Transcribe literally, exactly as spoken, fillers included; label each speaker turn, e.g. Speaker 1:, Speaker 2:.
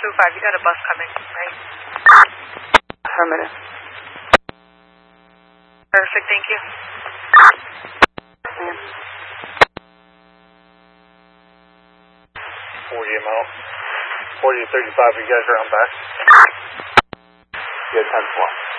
Speaker 1: two five, you got a bus coming, right?
Speaker 2: Affirmative.
Speaker 1: Perfect, thank you.
Speaker 2: Yeah.
Speaker 3: forty M L. forty to thirty-five, you guys are on back?
Speaker 2: Yeah, ten four.